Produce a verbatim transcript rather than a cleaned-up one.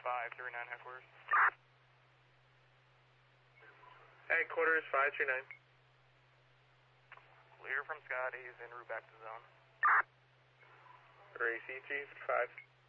five three nine headquarters. Headquarters five three nine. Clear from Scotty's en route back to zone. Racy three five.